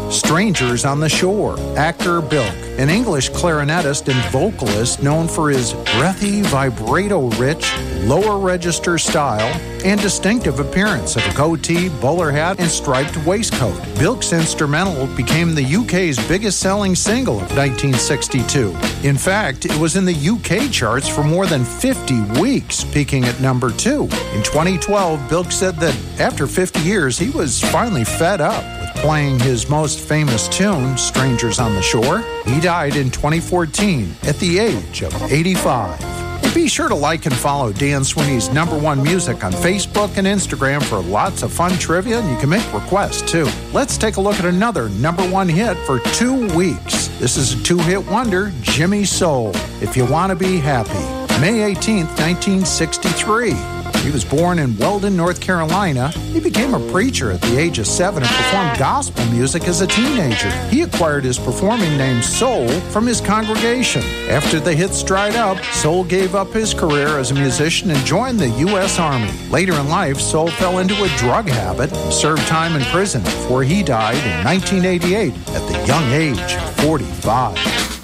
Strangers on the Shore. Actor Bilk, an English clarinetist and vocalist known for his breathy, vibrato-rich, lower register style and distinctive appearance of a goatee, bowler hat, and striped waistcoat. Bilk's instrumental became the UK's biggest-selling single of 1962. In fact, it was in the UK charts for more than 50 weeks, peaking at number 2. In 2012, Bilk said that after 50 years, he was finally fed up with playing his most famous tune, Strangers on the Shore. He died in 2014 at the age of 85. And be sure to like and follow Dan Sweeney's Number One Music on Facebook and Instagram for lots of fun trivia, and you can make requests too. Let's take a look at another number one hit for 2 weeks. This is a two-hit wonder, Jimmy Soul, If You Want to Be Happy. May 18th, 1963. He was born in Weldon, North Carolina. He became a preacher at the age of 7 and performed gospel music as a teenager. He acquired his performing name Soul from his congregation. After the hits dried up, Soul gave up his career as a musician and joined the U.S. Army. Later in life, Soul fell into a drug habit and served time in prison before he died in 1988 at the young age of 45.